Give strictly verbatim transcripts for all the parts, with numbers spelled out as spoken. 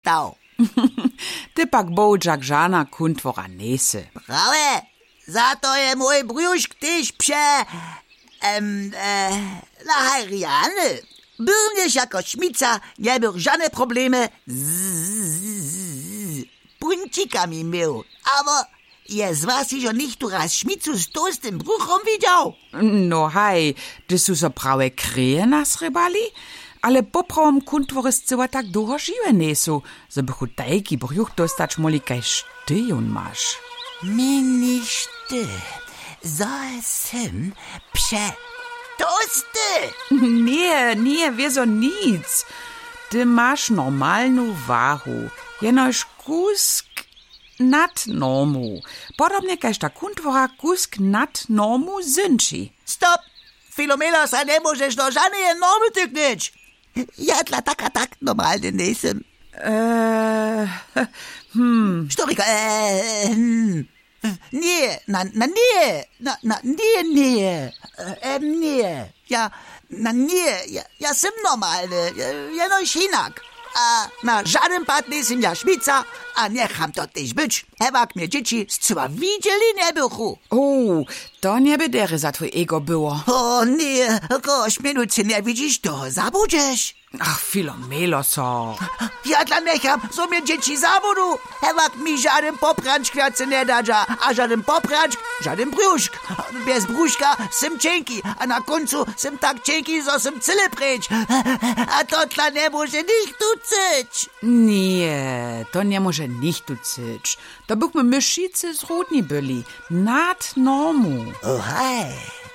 dał. Ty pak bołdżak żana kuntwora nese. Prawe, za to je mój brzuszk tyś prze... Em, e, na hajriany. Byrniesz jako śmica, nie był żadne problemy z, z, z puncikami miał. Aber jest was już nicht raz śmicu z tłustym bruchom widział? No haj, ty su so prawe kreje nas rybali? Ale poprawom kuntwory zcyła tak długo żywe nesu, że bychu tajki bruch dostać moli kaj sztyjun masz. Mini szty, so sym prze... Tosty! Nie, nie, wieso nic. Ty masz normalną wahu, jenoż kusk nad normu. Podobnie kaž ta kuntwora kusk nad normu zynči. Stop! Filomela, sa nie możesz do żadnej normy tyknąć. Ja dla taka tak normalny nie jestem. Eee, hmm. Sztorika, eee, hmm. Nie, na, na nie, na, na nie, nie, e, nie, ja, na nie, ja, ja jestem normalny, ja, jenoś inak. A na żadnym pad nie jestem ja śmica, a niecham to też być. Ewak mnie dzieci zcyła widzieli nie bychu. O, to nie by dere za twój ego było. O nie, koś minuty nie widzisz, to zabudziesz. Ach, Filomelo so. Ja dla necham, so mnie dzieci zabudu. Ewak mi żaden popranczk kwiacy nie dadza, a żaden popranczk, żaden brzuszk. Bez brzuszka sem cienki, a na końcu sem tak cienki, so sem cyle pryć. A to dla nie może nicht tucyć. Nie, to nie może nicht tucyć. To bychmy myszicy zrodni byli, nad normu. Ohaj,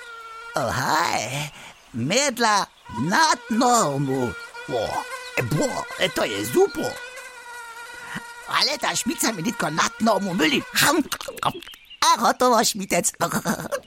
ohaj, medla nad normu. Bo, bo, to jest super. Ale ta śmica mi tylko nad normu myli. A gotowo śmitec.